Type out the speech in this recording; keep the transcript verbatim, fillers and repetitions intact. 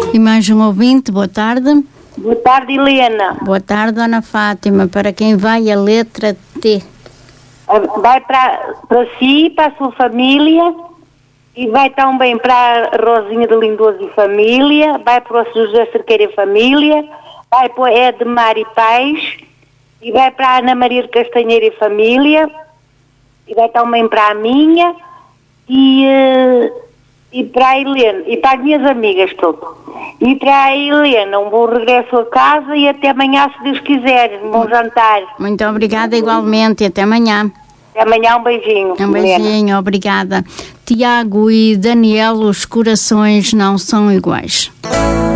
E mais um ouvinte, boa tarde. Boa tarde, Helena. Boa tarde, Dona Fátima. Para quem vai a letra T? Vai para, para si, para a sua família, e vai também para a Rosinha de Lindoso e família, vai para o José Cerqueira e família, vai para o Edmar e Pais, e vai para a Ana Maria de Castanheira e família, e vai também para a minha, e, e para a Helena, e para as minhas amigas todas. E para a Helena, um bom regresso a casa e até amanhã, se Deus quiser, um bom jantar. Muito obrigada igualmente e até amanhã. Até amanhã, um beijinho. Um beijinho, Helena. Obrigada. Tiago e Daniel, os corações não são iguais.